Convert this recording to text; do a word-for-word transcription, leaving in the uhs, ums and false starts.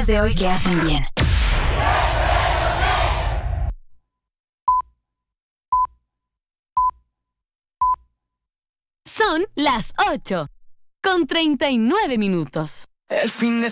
de hoy que hacen bien. Son las ocho con treinta y nueve minutos. El fin de